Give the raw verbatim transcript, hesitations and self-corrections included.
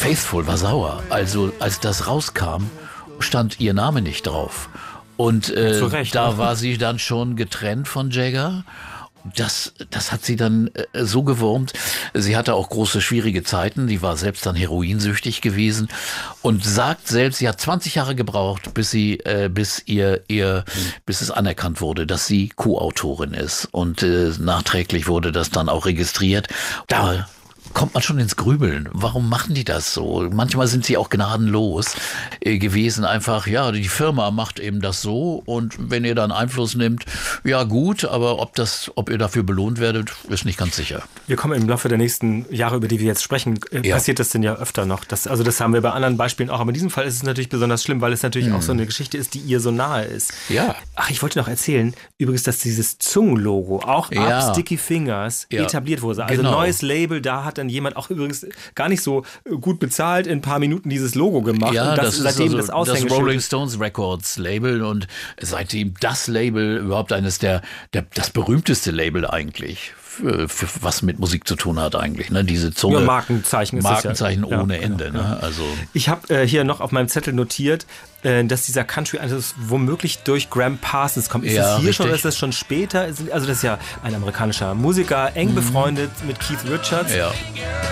Faithful war sauer. Also als das rauskam, stand ihr Name nicht drauf. Und äh, Recht, da ne? war sie dann schon getrennt von Jagger. Das, das hat sie dann äh, so gewurmt. Sie hatte auch große, schwierige Zeiten. Die war selbst dann heroinsüchtig gewesen und sagt selbst, sie hat zwanzig Jahre gebraucht, bis sie, äh, bis ihr, ihr, bis es anerkannt wurde, dass sie Co-Autorin ist. Und äh, nachträglich wurde das dann auch registriert. Da kommt man schon ins Grübeln. Warum machen die das so? Manchmal sind sie auch gnadenlos äh, gewesen. Einfach, ja, die Firma macht eben das so und wenn ihr dann Einfluss nimmt, ja gut, aber ob das, ob ihr dafür belohnt werdet, ist nicht ganz sicher. Wir kommen im Laufe der nächsten Jahre, über die wir jetzt sprechen, äh, Ja. passiert das denn ja öfter noch. Das, also das haben wir bei anderen Beispielen auch. Aber in diesem Fall ist es natürlich besonders schlimm, weil es natürlich Mhm. auch so eine Geschichte ist, die ihr so nahe ist. Ja. Ach, ich wollte noch erzählen, übrigens, dass dieses Zungenlogo auch Ja. ab Sticky Fingers Ja. etabliert wurde. Also Genau. neues Label, da hat dann jemand auch übrigens gar nicht so gut bezahlt in ein paar Minuten dieses Logo gemacht. Ja, und das, das, ist seitdem ist das also das Aushängeschild. Rolling Stones Records Label und seitdem das Label überhaupt eines der, der das berühmteste Label eigentlich. Für, für was mit Musik zu tun hat eigentlich, ne? Diese Zunge. Ja, Markenzeichen ist das ja. Markenzeichen Ja, ohne genau, Ende, ja. ne? Also Ich habe äh, hier noch auf meinem Zettel notiert, äh, dass dieser Country also womöglich durch Graham Parsons kommt. Ist Ja, das hier richtig. schon oder ist das schon später? Also das ist ja ein amerikanischer Musiker, eng befreundet mit Keith Richards. ja.